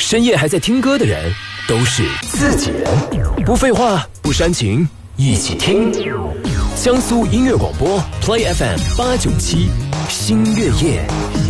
深夜还在听歌的人都是自己人。不废话，不煽情，一起听江苏音乐广播 Play FM 897，星月夜。